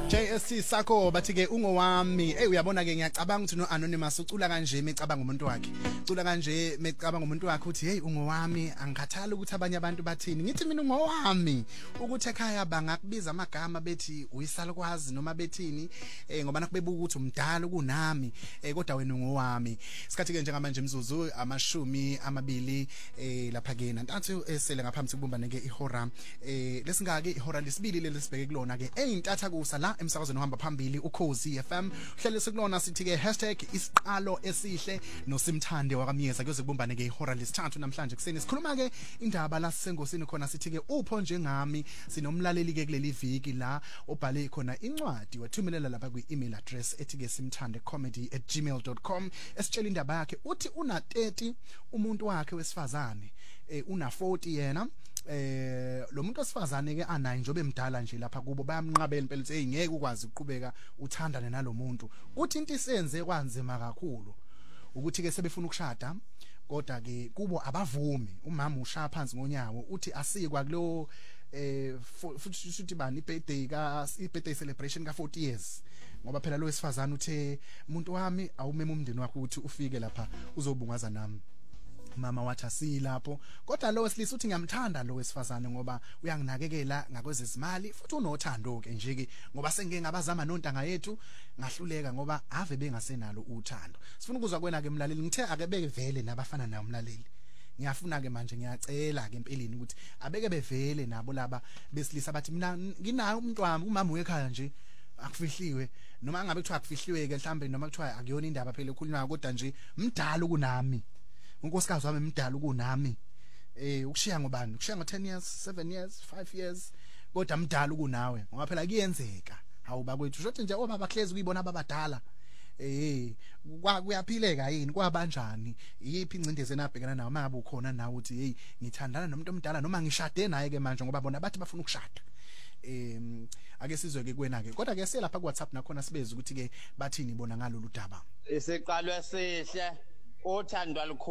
JST sakho bathi ke ungowami uyabona ke ngiyacabanga ukuthi no Anonymous ucula kanje mecabanga umuntu wakhe ucula kanje mecabanga umuntu wakhe uthi hey ungowami angikhathali ukuthi abanye abantu bathini ngithi mina ungowami ukuthi ekhaya bangakubiza amagama bethi uyisalukwazi noma bethini ngoba nakubebuka ukuthi umdala kunami kodwa wena ungowami isikhathi ke njengamanje imzuzu amashumi amabili lapha ke nantathu esele ngaphambi kubumbane ke ihora lesingake ihora lesibili lesibheke kulona ke eyintatha kusa la emsakazweni ohamba phambili uKhosi FM uhlele sikulona sithi ke #isiqalo esihle nosimthande wakamyeza kuyoze kubumbane ke ihora lesithathu namhlanje kuseni sikhuluma ke indaba la sisengosini khona sithi ke upho njengami sinomlaleli ke kuleli viki la obhale khona incwadi wathumelela lapha kwi-email address ethi ke simthande@gmail.com esitshela indaba yakhe uthi una 30 umuntu wakhe wesifazane una 40 yena lo muntu osifazane ke anayi njobe emdala nje lapha kubo bayamnqabela impela ukuthi hey ngeke ukwazi ukuqhubeka uthandane nalomuntu uthi into isenze kwanzima kakhulu ukuthi ke sebefuna ukushada kodwa ke kubo abavumi umama ushaya phansi ngonyawo uthi asikwa kulo futhi bani birthday celebration ka 40 years ngoba phela lo wesifazane uthe umuntu wami awumeme umndeni wakho ukuthi ufike lapha uzobungaza nami mama wathi asilapho kodwa lo wesilisa uthi ngiyamthanda lo wesifazane ngoba uyanginakekela ngakwezezimali futhi unothando ke nje ke ngoba sengeke ngabazama nontanga yethu ngahluleka ngoba ave bengasenalo uthando sifuna ukuzwa kwena ke mlaleli ngithe ake beke vele nabafana nayo umlaleli ngiyafuna ke manje ngiyacela ke empeleni ukuthi abeke bevele nabo laba besilisa bathi mina nginayo umuntu wami umama wekhaya nje akufihliwe noma ngabe kuthiwa akufihliwe ke mhlambe noma kuthiwa akuyona indaba phela ekhulunywa kodwa nje mdala kunami unkosikazi wami emdala kunami ukushiya ngobani ukushiya ngo10 years 7 years 5 years kodwa mdala kunawe ngoba phela kuyenzeka hawu bakwethu shothi nje obaba hlezi kuyibona ababadala kuyaphileka yini kwabanjani yiphi incindezelo enabhekana nawo mangabe ukhona nawe uthi hey ngithandana nomuntu omdala noma ngishade naye ke manje ngoba bona bathi bafuna ukushada ake sizwe ke kwena ke kodwa ke selapha ku WhatsApp nakhona sibeze ukuthi ke bathini bona ngalolu daba isiqalo esihle othandwa